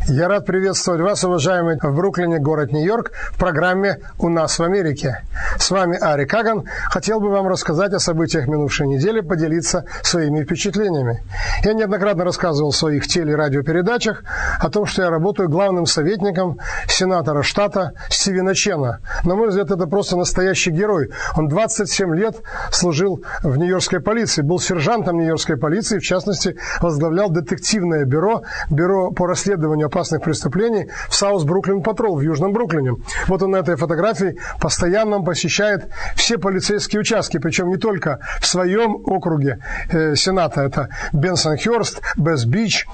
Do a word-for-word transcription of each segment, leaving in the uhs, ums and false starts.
Я рад приветствовать вас, уважаемые, в Бруклине, город Нью-Йорк, в программе «У нас в Америке». С вами Ари Каган. Хотел бы вам рассказать о событиях минувшей недели, поделиться своими впечатлениями. Я неоднократно рассказывал в своих теле- и радиопередачах о том, что я работаю главным советником сенатора штата Стивена Чена. На мой взгляд, это просто настоящий герой. Он двадцать семь лет служил в нью-йоркской полиции, был сержантом нью-йоркской полиции, в частности, возглавлял детективное бюро, бюро по расследованию опасных преступлений в South Brooklyn Patrol в Южном Бруклине. Вот он на этой фотографии постоянно посещает все полицейские участки, причем не только в своем округе э, Сената. Это Бенсон-Хёрст, Бесс-Бич,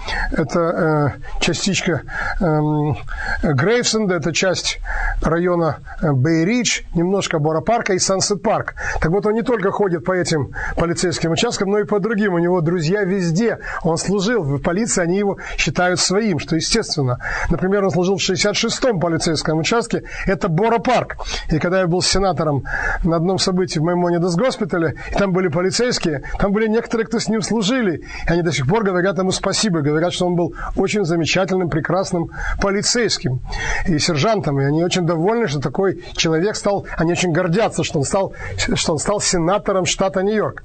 это э, частичка э, Грейвсенда, это часть района Бэй-Ридж, немножко Бора-Парка и Сансет-Парк. Так вот, он не только ходит по этим полицейским участкам, но и по другим. У него друзья везде. Он служил в полиции, они его считают своим, что естественно. Например, он служил в шестьдесят шестом полицейском участке, это Бора-Парк. И когда я был сенатором на одном событии в Маймонидес госпитале, и там были полицейские, там были некоторые, кто с ним служили, и они до сих пор говорят ему спасибо, говорят, что он был очень замечательным, прекрасным полицейским и сержантом, и они очень довольны, что такой человек стал, они очень гордятся, что он стал, что он стал сенатором штата Нью-Йорк.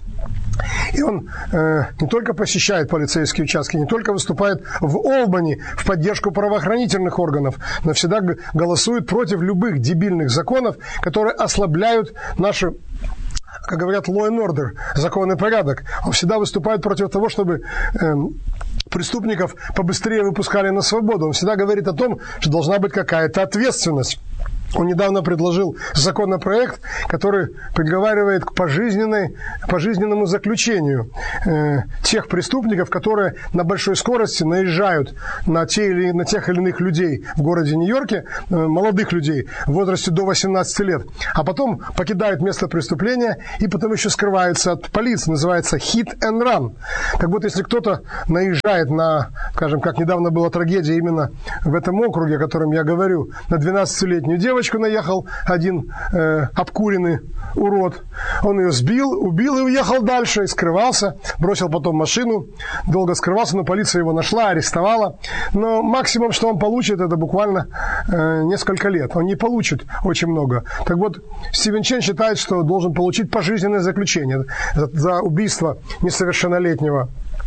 И он э, не только посещает полицейские участки, не только выступает в Олбани в поддержку правоохранительных органов, но всегда голосует против любых дебильных законов, которые ослабляют наши, как говорят, law and order, закон и порядок. Он всегда выступает против того, чтобы э, преступников побыстрее выпускали на свободу. Он всегда говорит о том, что должна быть какая-то ответственность. Он недавно предложил законопроект, который приговаривает к пожизненной, пожизненному заключению э, тех преступников, которые на большой скорости наезжают на, те или, на тех или иных людей в городе Нью-Йорке, э, молодых людей в возрасте до восемнадцати лет, а потом покидают место преступления и потом еще скрываются от полиции. Называется hit and run. Так вот, если кто-то наезжает на, скажем, как недавно была трагедия именно в этом округе, о котором я говорю, на двенадцатилетнюю девочку, наехал один э, обкуренный урод. Он ее сбил, убил и уехал дальше, и скрывался, бросил потом машину, долго скрывался, но полиция его нашла, арестовала. Но максимум, что он получит, это буквально э, несколько лет. Он не получит очень много. Так вот, Стивен Чен считает, что должен получить пожизненное заключение за, за убийство несовершеннолетнего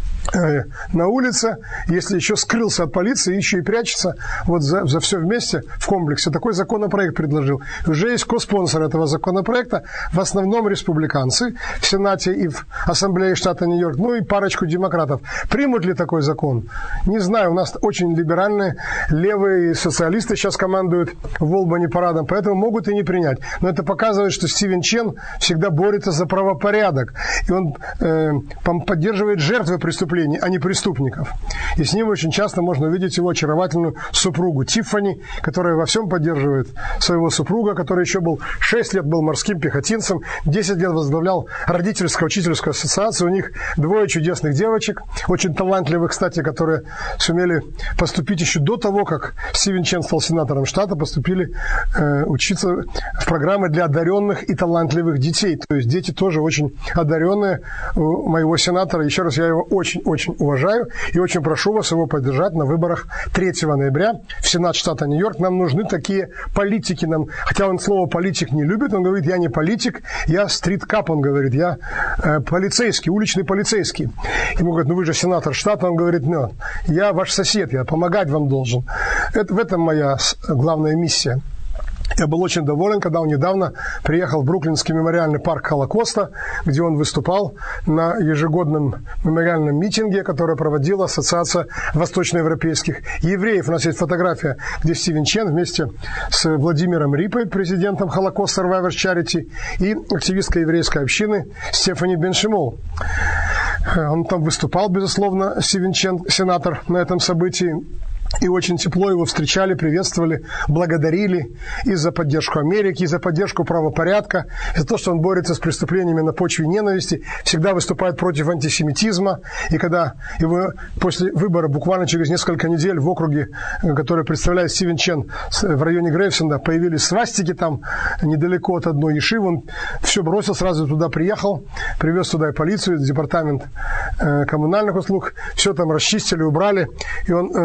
на улице, если еще скрылся от полиции, еще и прячется вот за, за все вместе в комплексе. Такой законопроект предложил. Уже есть коспонсор этого законопроекта, в основном республиканцы в Сенате и в Ассамблее штата Нью-Йорк, ну и парочку демократов. Примут ли такой закон? Не знаю, у нас очень либеральные левые социалисты сейчас командуют в Олбани парадом, поэтому могут и не принять. Но это показывает, что Стивен Чен всегда борется за правопорядок, и он э, поддерживает жертвы преступления, а не преступников. И с ним очень часто можно увидеть его очаровательную супругу Тиффани, которая во всем поддерживает своего супруга, который еще был шесть лет был морским пехотинцем, десять лет возглавлял родительскую учительскую ассоциацию. У них двое чудесных девочек, очень талантливых, кстати, которые сумели поступить еще до того, как Стивен Чен стал сенатором штата, поступили э, учиться в программы для одаренных и талантливых детей. То есть дети тоже очень одаренные у моего сенатора. Еще раз, я его очень очень уважаю и очень прошу вас его поддержать на выборах третьего ноября в Сенат штата Нью-Йорк. Нам нужны такие политики. Нам, хотя он слово политик не любит, он говорит, я не политик, я стрит-кап, он говорит, я э, полицейский, уличный полицейский. Ему говорят, ну вы же сенатор штата, он говорит, нет, я ваш сосед, я помогать вам должен. Это, в этом моя главная миссия. Я был очень доволен, когда он недавно приехал в Бруклинский мемориальный парк Холокоста, где он выступал на ежегодном мемориальном митинге, который проводила Ассоциация восточноевропейских евреев. У нас есть фотография, где Стивен Чен вместе с Владимиром Рипой, президентом Holocaust Survivors Charity, и активисткой еврейской общины Стефани Бен-Шимол. Он там выступал, безусловно, Стивен Чен, сенатор, на этом событии. И очень тепло его встречали, приветствовали, благодарили и за поддержку Америки, и за поддержку правопорядка, и за то, что он борется с преступлениями на почве ненависти, всегда выступает против антисемитизма. И когда его после выбора, буквально через несколько недель в округе, который представляет Стивен Чен в районе Грейвсенда, появились свастики там, недалеко от одной ешивы, он все бросил, сразу туда приехал, привез туда и полицию, департамент э, коммунальных услуг, все там расчистили, убрали, и он... Э,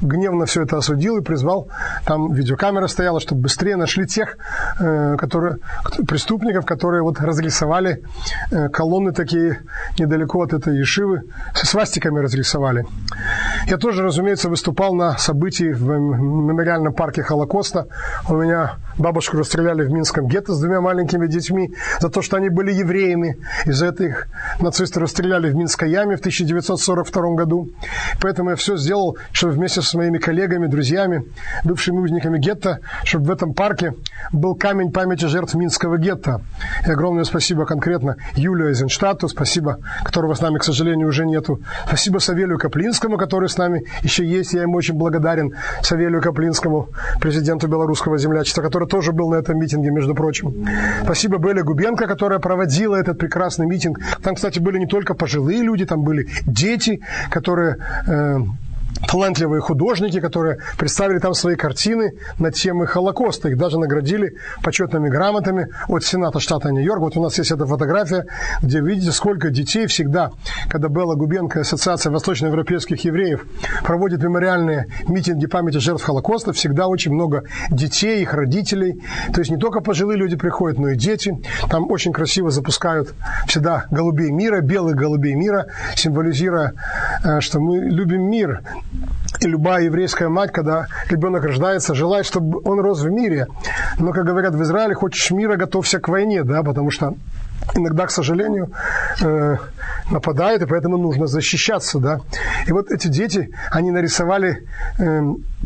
гневно все это осудил и призвал, там видеокамера стояла, чтобы быстрее нашли тех которые, преступников, которые вот разрисовали колонны такие недалеко от этой ешивы, со свастиками разрисовали. Я тоже, разумеется, выступал на событии в мемориальном парке Холокоста. У меня бабушку расстреляли в Минском гетто с двумя маленькими детьми за то, что они были евреями. Из-за этого их нацисты расстреляли в Минской яме в тысяча девятьсот сорок втором году. Поэтому я все сделал, чтобы вместе с моими коллегами, друзьями, бывшими узниками гетто, чтобы в этом парке был камень памяти жертв Минского гетто. И огромное спасибо конкретно Юлию Эйзенштадту, спасибо, которого с нами, к сожалению, уже нету. Спасибо Савелию Каплинскому, который с нами еще есть. Я ему очень благодарен, Савелию Каплинскому, президенту белорусского землячества, который тоже был на этом митинге, между прочим. Спасибо Белле Губенко, которая проводила этот прекрасный митинг. Там, кстати, были не только пожилые люди, там были дети, которые... Э, талантливые художники, которые представили там свои картины на темы Холокоста. Их даже наградили почетными грамотами от Сената штата Нью-Йорк. Вот у нас есть эта фотография, где видите, сколько детей всегда, когда Белла Губенко, Ассоциация восточноевропейских евреев, проводит мемориальные митинги памяти жертв Холокоста, всегда очень много детей, их родителей. То есть не только пожилые люди приходят, но и дети. Там очень красиво запускают всегда голубей мира, белых голубей мира, символизируя, что мы любим мир. И любая еврейская мать, когда ребенок рождается, желает, чтобы он рос в мире. Но, как говорят в Израиле, хочешь мира, готовься к войне, да, потому что иногда, к сожалению, э, нападают, и поэтому нужно защищаться, да. И вот эти дети, они нарисовали э,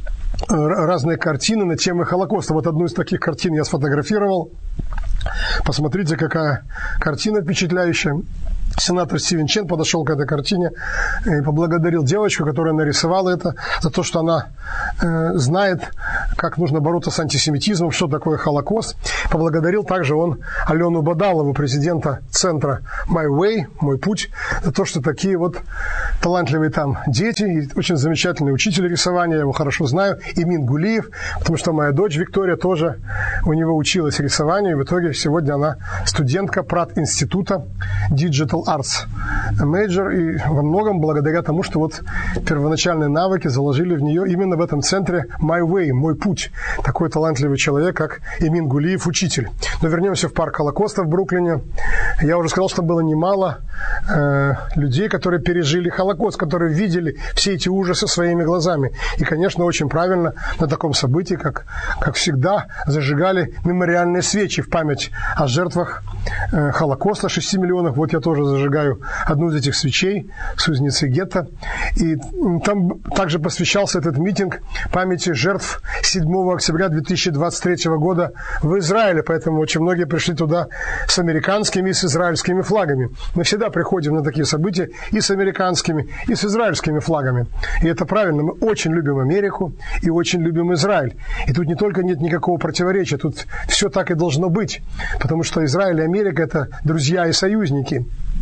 разные картины на темы Холокоста. Вот одну из таких картин я сфотографировал. Посмотрите, какая картина впечатляющая. Сенатор Стивен Чен подошел к этой картине и поблагодарил девочку, которая нарисовала это, за то, что она э, знает, как нужно бороться с антисемитизмом, что такое Холокост. Поблагодарил также он Алену Бадалову, президента центра My Way, Мой путь, за то, что такие вот талантливые там дети, и очень замечательный учитель рисования, я его хорошо знаю, Эмин Гулиев, потому что моя дочь Виктория тоже у него училась рисованию, и в итоге сегодня она студентка Прат-института Digital Arts Major, и во многом благодаря тому, что вот первоначальные навыки заложили в нее именно в этом центре My Way, Мой путь. Такой талантливый человек, как Эмин Гулиев, учитель. Но вернемся в парк Холокоста в Бруклине. Я уже сказал, что было немало э, людей, которые пережили Холокост, которые видели все эти ужасы своими глазами. И, конечно, очень правильно на таком событии, как, как всегда, зажигали мемориальные свечи в память о жертвах э, Холокоста, шести миллионов. Вот я тоже зажигаю одну из этих свечей с узницей гетто. И там также посвящался этот митинг памяти жертв седьмого октября две тысячи двадцать третьего года в Израиле. Поэтому очень многие пришли туда с американскими и с израильскими флагами. Мы всегда приходим на такие события и с американскими, и с израильскими флагами. И это правильно. Мы очень любим Америку и очень любим Израиль. И тут не только нет никакого противоречия, тут все так и должно быть. Потому что Израиль и Америка – это друзья и союзники.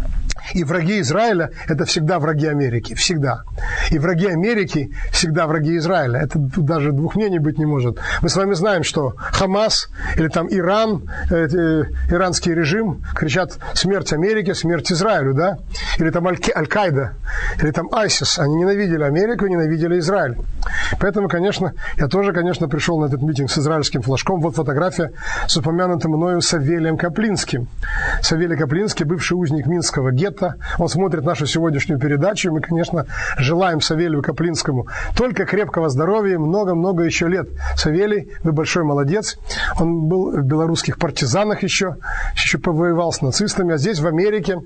И враги Израиля – это всегда враги Америки, всегда. И враги Америки – всегда враги Израиля. Это тут даже двух мнений быть не может. Мы с вами знаем, что Хамас или там Иран, э, э, иранский режим кричат «смерть Америке», «смерть Израилю», да? Или там Аль-Каида, или там Айсис. Они ненавидели Америку, ненавидели Израиль. Поэтому, конечно, я тоже, конечно, пришел на этот митинг с израильским флажком. Вот фотография с упомянутым мною Савелием Каплинским. Савелий Каплинский, бывший узник Минского гетто. Он смотрит нашу сегодняшнюю передачу. И мы, конечно, желаем Савелию Каплинскому только крепкого здоровья и много-много еще лет. Савелий, вы большой молодец. Он был в белорусских партизанах еще, еще повоевал с нацистами. А здесь, в Америке,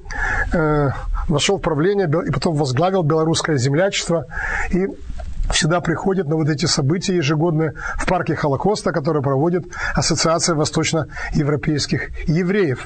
э, вошел в правление и потом возглавил белорусское землячество. И всегда приходят на вот эти события ежегодные в парке Холокоста, которые проводит Ассоциация восточноевропейских евреев.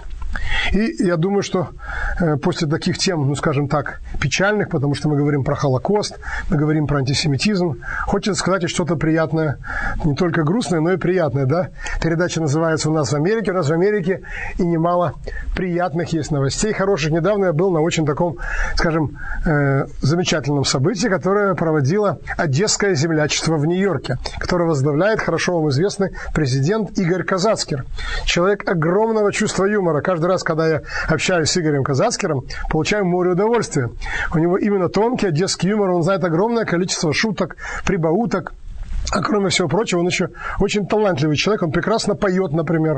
И я думаю, что э, после таких тем, ну, скажем так, печальных, потому что мы говорим про Холокост, мы говорим про антисемитизм, хочется сказать и что-то приятное, не только грустное, но и приятное, да? Передача называется «У нас в Америке». У нас в Америке и немало приятных есть новостей, хороших. Недавно я был на очень таком, скажем, э, замечательном событии, которое проводило Одесское землячество в Нью-Йорке, которое возглавляет хорошо вам известный президент Игорь Казацкер. Человек огромного чувства юмора. Каждый каждый раз, когда я общаюсь с Игорем Казацкером, получаю море удовольствия. У него именно тонкий одесский юмор, он знает огромное количество шуток, прибауток. А кроме всего прочего, он еще очень талантливый человек, он прекрасно поет, например.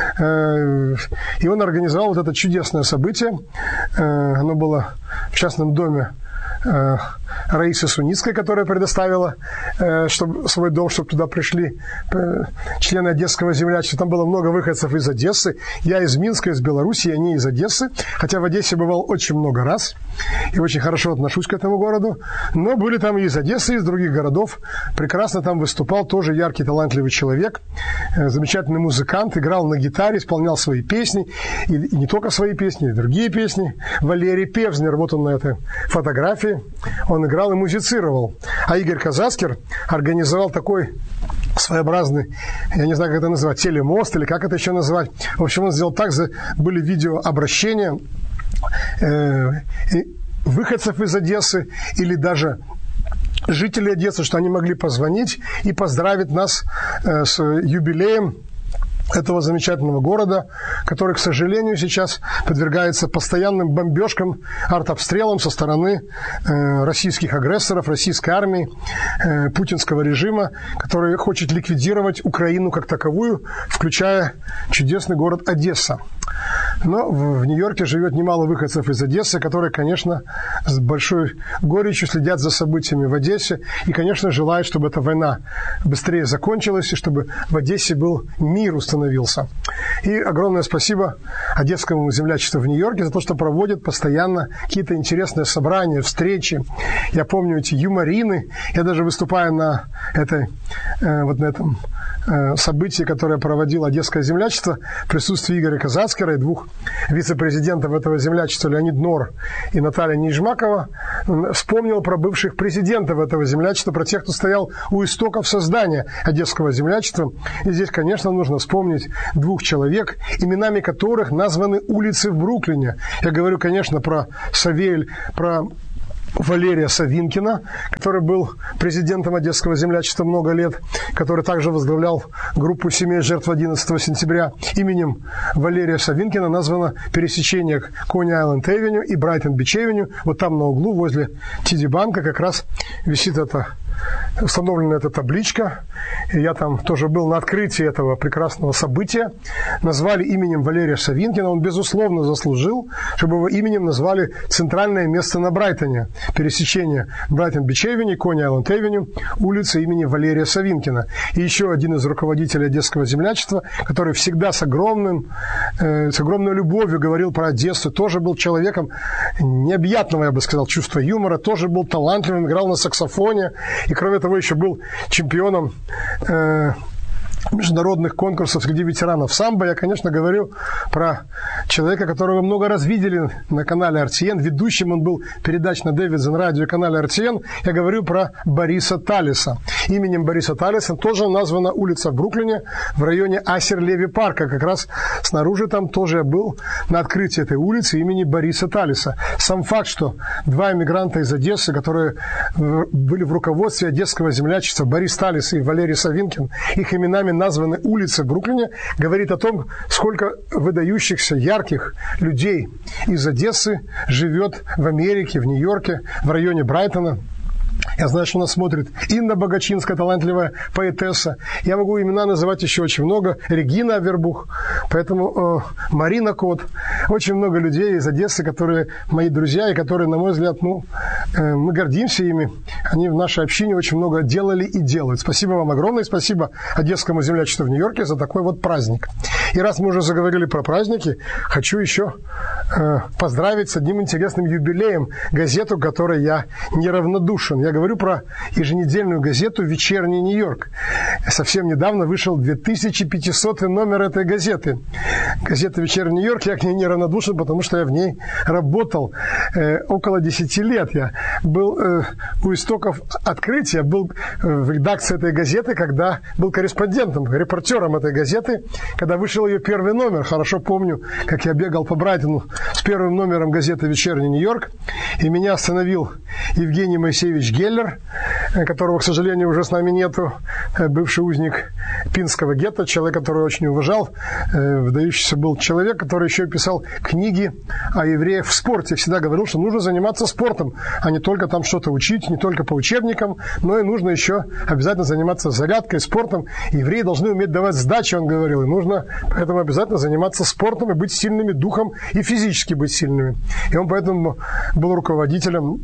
И он организовал вот это чудесное событие. Оно было в частном доме Раисы Суницкой, которая предоставила чтобы, свой дом, чтобы туда пришли члены Одесского землячества. Там было много выходцев из Одессы. Я из Минска, из Беларуси, я не из Одессы. Хотя в Одессе бывал очень много раз. И очень хорошо отношусь к этому городу. Но были там и из Одессы, и из других городов. Прекрасно там выступал тоже яркий, талантливый человек. Замечательный музыкант. Играл на гитаре, исполнял свои песни. И, и не только свои песни, и другие песни. Валерий Певзнер, вот он на этой фотографии. Он играл и музицировал. А Игорь Казацкер организовал такой своеобразный, я не знаю, как это называть, телемост, или как это еще назвать. В общем, он сделал так, были видеообращения э, выходцев из Одессы или даже жителей Одессы, что они могли позвонить и поздравить нас э, с юбилеем этого замечательного города, который, к сожалению, сейчас подвергается постоянным бомбежкам, артобстрелам со стороны э, российских агрессоров, российской армии, э, путинского режима, который хочет ликвидировать Украину как таковую, включая чудесный город Одесса. Но в, в Нью-Йорке живет немало выходцев из Одессы, которые, конечно, с большой горечью следят за событиями в Одессе и, конечно, желают, чтобы эта война быстрее закончилась и чтобы в Одессе был мир установился. И огромное спасибо Одесскому землячеству в Нью-Йорке за то, что проводит постоянно какие-то интересные собрания, встречи. Я помню эти юморины. Я даже выступая на, этой, э, вот на этом э, событии, которое проводило Одесское землячество, в присутствии Игоря Казацкера и двух вице-президентов этого землячества, Леонид Нор и Наталья Нижмакова, вспомнил про бывших президентов этого землячества, про тех, кто стоял у истоков создания Одесского землячества. И здесь, конечно, нужно вспомнить двух человек, именами которых названы улицы в Бруклине. Я говорю, конечно, про Савель, про Валерия Савинкина, который был президентом Одесского землячества много лет, который также возглавлял группу семей жертв одиннадцатого сентября. Именем Валерия Савинкина названо пересечение Кони-Айленд-Эвеню и Брайтон-Бич-Эвеню. Вот там на углу возле Ти Ди-банка как раз висит это, установлена эта табличка. И я там тоже был на открытии этого прекрасного события. Назвали именем Валерия Савинкина. Он, безусловно, заслужил, чтобы его именем назвали центральное место на Брайтоне. Пересечение Брайтон-Бич-Эвеню, Кони-Айленд-Эвеню, улица имени Валерия Савинкина. И еще один из руководителей Одесского землячества, который всегда с, огромным, э, с огромной любовью говорил про Одессу, тоже был человеком необъятного, я бы сказал, чувства юмора, тоже был талантливым, играл на саксофоне, и кроме того еще был чемпионом э, международных конкурсов среди ветеранов самбо. Я, конечно, говорю про человека, которого вы много раз видели на канале эр ти эн. Ведущим он был передач на Дэвидсон радио канале эр ти эн. Я говорю про Бориса Талиса. Именем Бориса Талиса тоже названа улица в Бруклине в районе Ассер-Леви-парка. Как раз снаружи там тоже я был на открытии этой улицы имени Бориса Талиса. Сам факт, что два эмигранта из Одессы, которые были в руководстве Одесского землячества, Борис Талис и Валерий Савинкин, их именами названы улицы в Бруклине, говорит о том, сколько выдающихся, ярких людей из Одессы живет в Америке, в Нью-Йорке, в районе Брайтона. Я знаю, что нас смотрит Инна Богачинская, талантливая поэтесса. Я могу имена называть еще очень много. Регина Авербух. Поэтому э, Марина Кот. Очень много людей из Одессы, которые мои друзья, и которые, на мой взгляд, ну, э, мы гордимся ими. Они в нашей общине очень много делали и делают. Спасибо вам огромное. Спасибо Одесскому землячеству в Нью-Йорке за такой вот праздник. И раз мы уже заговорили про праздники, хочу еще э, поздравить с одним интересным юбилеем газету, которой я неравнодушен. Я говорю про еженедельную газету «Вечерний Нью-Йорк». Совсем недавно вышел две тысячи пятисотый номер этой газеты. Газета «Вечерний Нью-Йорк», я к ней неравнодушен, потому что я в ней работал э, около десяти лет. Я был э, у истоков открытия, был в редакции этой газеты, когда был корреспондентом, репортером этой газеты, когда вышел видел ее первый номер. Хорошо помню, как я бегал по Брайтону с первым номером газеты «Вечерний Нью-Йорк», и меня остановил Евгений Моисеевич Геллер, которого, к сожалению, уже с нами нету, бывший узник Пинского гетто, человек, который я очень уважал, выдающийся был человек, который еще писал книги о евреях в спорте. Всегда говорил, что нужно заниматься спортом, а не только там что-то учить, не только по учебникам, но и нужно еще обязательно заниматься зарядкой, спортом. Евреи должны уметь давать сдачи, он говорил, и нужно поэтому обязательно заниматься спортом и быть сильными духом и физически быть сильными. И он поэтому был руководителем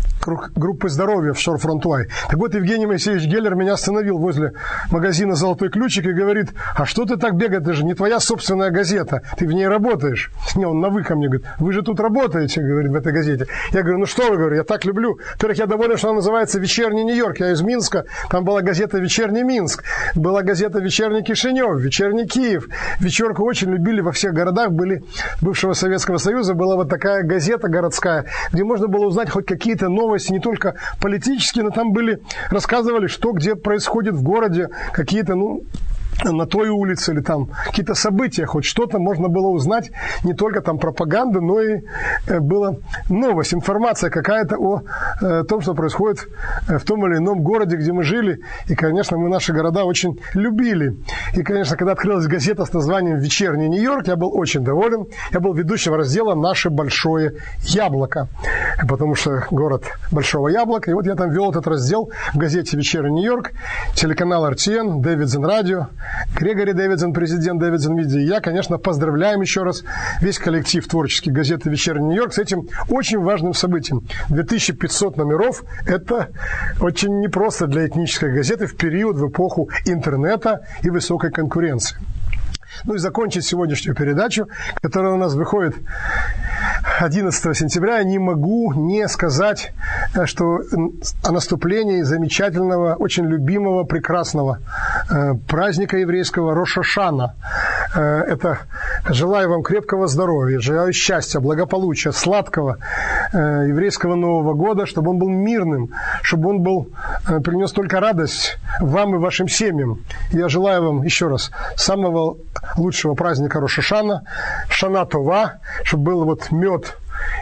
группы здоровья в Шор-Фронтуай. Так вот, Евгений Моисеевич Геллер меня остановил возле магазина «Золотой ключик» и говорит: а что ты так бегаешь, это же не твоя собственная газета, ты в ней работаешь. Не, он на «вы» ко мне говорит: вы же тут работаете, говорит, в этой газете. Я говорю: ну что вы, говорю, я так люблю. Во-первых, я доволен, что она называется «Вечерний Нью-Йорк», я из Минска, там была газета «Вечерний Минск», была газета «Вечерний Кишинев», «Вечерний Киев». Вечерку очень любили во всех городах, были бывшего Советского Союза, была вот такая газета городская, где можно было узнать хоть какие-то новости, не только политические, но там были, рассказывали, что где происходит в городе, какие-то, ну, на той улице или там какие-то события, хоть что-то можно было узнать, не только там пропаганда, но и э, была новость, информация какая-то о э, том, что происходит в том или ином городе, где мы жили. И, конечно, мы наши города очень любили. И, конечно, когда открылась газета с названием «Вечерний Нью-Йорк», я был очень доволен. Я был ведущим раздела «Наше большое яблоко», потому что город Большого Яблока. И вот я там вел этот раздел в газете «Вечерний Нью-Йорк», телеканал эр ти эн, Дэвидсон радио, Грегори Дэвидсон, президент Дэвидсон Медиа. И я, конечно, поздравляем еще раз весь коллектив творческий газеты «Вечерний Нью-Йорк» с этим очень важным событием. две тысячи пятьсот номеров – это очень непросто для этнической газеты в период, в эпоху интернета и высокой конкуренции. Ну и закончить сегодняшнюю передачу, которая у нас выходит одиннадцатого сентября, я не могу не сказать, что о наступлении замечательного, очень любимого, прекрасного э, праздника еврейского Рош ха-Шана. Э, это желаю вам крепкого здоровья, желаю счастья, благополучия, сладкого э, еврейского Нового года, чтобы он был мирным, чтобы он был, э, принес только радость вам и вашим семьям. Я желаю вам еще раз самого лучшего праздника Рош ха-Шана, Шана Това, чтобы был вот мед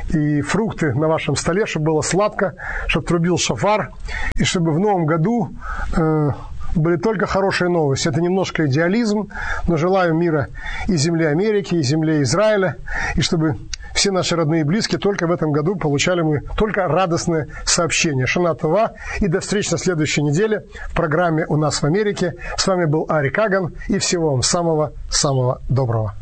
и фрукты на вашем столе, чтобы было сладко, чтобы трубил шофар, и чтобы в новом году э, были только хорошие новости. Это немножко идеализм, но желаю мира и земле Америки, и земле Израиля, и чтобы все наши родные и близкие только в этом году получали мы только радостные сообщения. Шана Това, и до встречи на следующей неделе в программе «У нас в Америке». С вами был Ари Каган, и всего вам самого-самого доброго.